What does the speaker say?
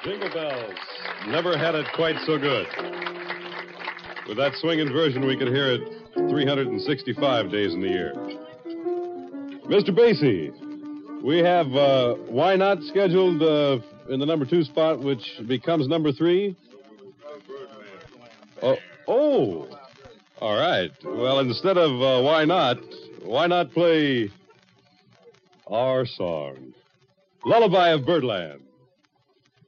Jingle bells. Never had it quite so good. With that swinging version, we could hear it 365 days in the year. Mr. Basie, we have Why Not scheduled in the number 2 spot, which becomes number 3. Oh. All right. Well, instead of why not play our song, Lullaby of Birdland.